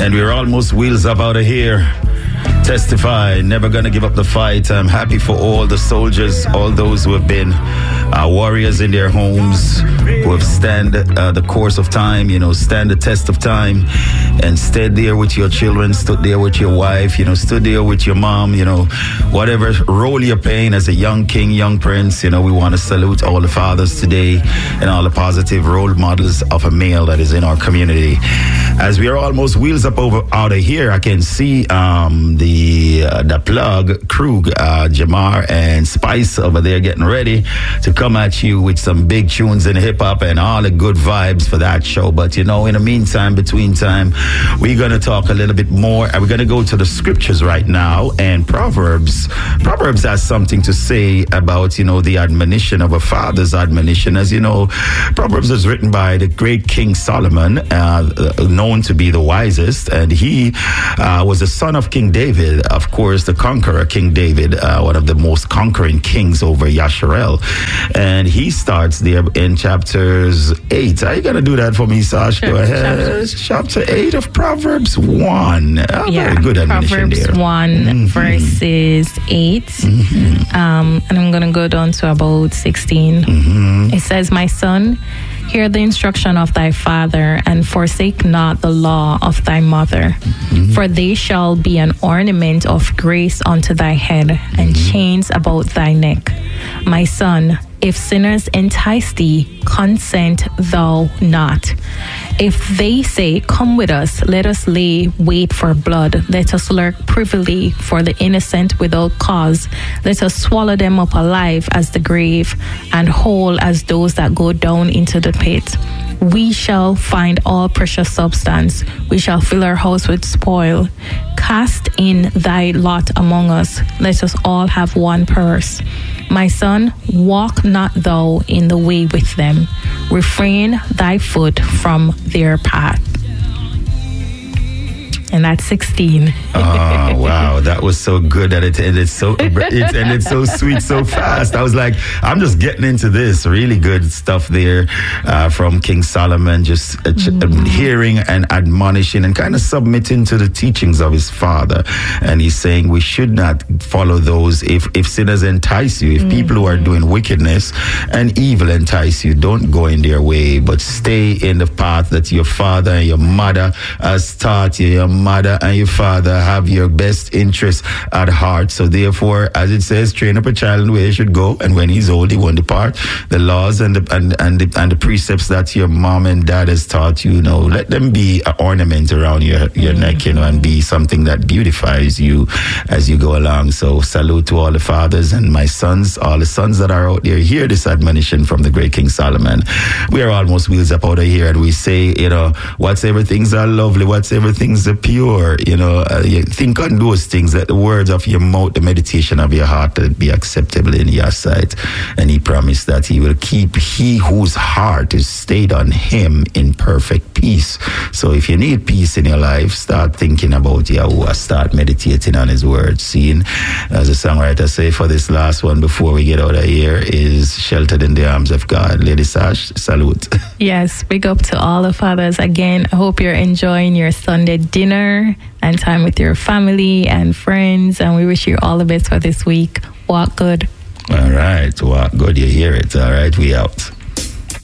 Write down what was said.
And we're almost wheels up out of here. Testify, never gonna give up the fight. I'm happy for all the soldiers, all those who have been warriors in their homes, who have stand the course of time, stand the test of time, and stayed there with your children, stood there with your wife, stood there with your mom, whatever role you're playing as a young king, young prince. We want to salute all the fathers today and all the positive role models of a male that is in our community. As we are almost wheels up out of here, I can see the plug, Krug, Jamar, and Spice over there getting ready to come at you with some big tunes in hip-hop and all the good vibes for that show. But, in the meantime, between time, we're going to talk a little bit more. And we're going to go to the scriptures right now. And Proverbs has something to say about, the admonition of a father's admonition. As you know, Proverbs was written by the great King Solomon, known to be the wisest. And he was the son of King David, of course, the conqueror, King David, one of the most conquering kings over Yasharel. And he starts there in chapters 8. Are you going to do that for me, Sash? Go ahead. Chapter 8 of Proverbs 1. Very good admonition Proverbs there. 1, verses 8. And I'm going to go down to about 16. It says, "My son, hear the instruction of thy father, and forsake not the law of thy mother. For they shall be an ornament of grace unto thy head, and chains about thy neck. My son, if sinners entice thee, consent thou not. If they say, Come with us, let us lay wait for blood. Let us lurk privily for the innocent without cause. Let us swallow them up alive as the grave, and whole as those that go down into the pit. We shall find all precious substance. We shall fill our house with spoil. Cast in thy lot among us. Let us all have one purse. My son, walk not thou in the way with them. Refrain thy foot from their path." And that's 16. Oh, wow. That was so good that it ended so sweet so fast. I was like, I'm just getting into this. Really good stuff there from King Solomon, just hearing and admonishing and kind of submitting to the teachings of his father. And he's saying we should not follow those if sinners entice you, if people who are doing wickedness and evil entice you, don't go in their way, but stay in the path that your father and your mother has taught you. Your mother and your father have your best interests at heart. So therefore, as it says, train up a child in the way he should go, and when he's old, he won't depart. The laws and the precepts that your mom and dad has taught you, let them be an ornament around your neck, and be something that beautifies you as you go along. So salute to all the fathers and my sons, all the sons that are out there. Hear this admonition from the great King Solomon. We are almost wheels up out of here, and we say, whatsoever things are lovely, whatsoever things are pure, you think on those things, that the words of your mouth, the meditation of your heart, that be acceptable in your sight. And he promised that he will keep he whose heart is stayed on him in perfect peace. So if you need peace in your life, start thinking about Yahuwah, start meditating on his words. Seeing, as the songwriter say for this last one before we get out of here, is sheltered in the arms of God. Lady Sash, salute. Yes, big up to all the fathers. Again, I hope you're enjoying your Sunday dinner and time with your family and friends, and we wish you all the best for this week. Walk good. All right, walk good. You hear it. All right, we out.